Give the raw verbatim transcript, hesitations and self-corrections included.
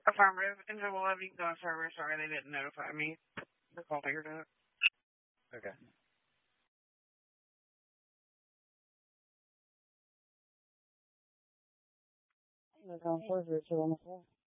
Affirmative. And so we'll have you go server. Sorry, they didn't notify me. The call figured out. Okay. They're going for virtual on the floor.